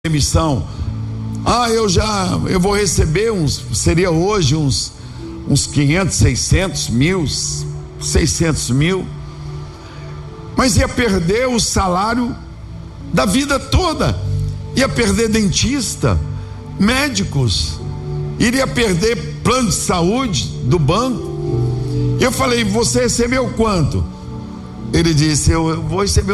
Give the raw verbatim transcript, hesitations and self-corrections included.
emissão. Ah, eu já, eu vou receber uns, seria hoje uns, uns quinhentos, seiscentos mil, seiscentos mil, mas ia perder o salário da vida toda, ia perder dentista, médicos, iria perder plano de saúde do banco. Eu falei: você recebeu quanto? Ele disse: eu, eu vou receber